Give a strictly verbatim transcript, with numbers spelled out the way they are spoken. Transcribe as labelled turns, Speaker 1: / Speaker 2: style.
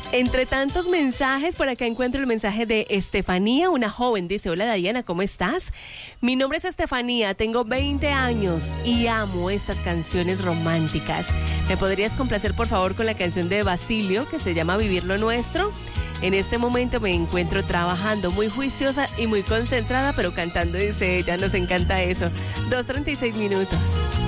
Speaker 1: Entre tantos mensajes, por acá encuentro el mensaje de Estefanía, una joven. Dice: hola Diana, ¿cómo estás? Mi nombre es Estefanía, tengo veinte años y amo estas canciones románticas. ¿Me podrías complacer por favor con la canción de Basilio que se llama Vivir lo Nuestro? En este momento me encuentro trabajando, muy juiciosa y muy concentrada, pero cantando, dice ella. Nos encanta eso. dos treinta y seis minutos.